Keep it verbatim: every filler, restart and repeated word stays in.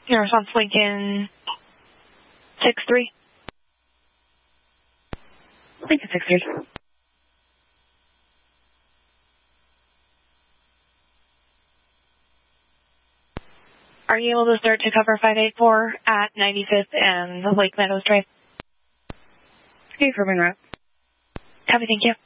Your response, Lincoln six three. Lincoln six three. Are you able to start to cover five eight four at ninety-fifth and Lake Meadows Drive? Okay, for route. Copy, thank you.